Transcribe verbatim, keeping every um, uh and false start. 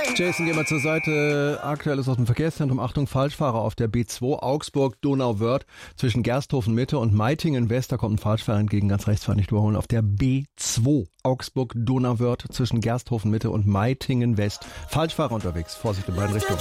Jason, gehen wir zur Seite. Aktuell ist aus dem Verkehrszentrum. Achtung, Falschfahrer auf der B zwei Augsburg-Donauwörth zwischen Gersthofen-Mitte und Meitingen-West. Da kommt ein Falschfahrer entgegen, ganz rechts fahren, nicht überholen. Auf der B zwei Augsburg-Donauwörth zwischen Gersthofen-Mitte und Meitingen-West. Falschfahrer unterwegs. Vorsicht in beiden Richtungen.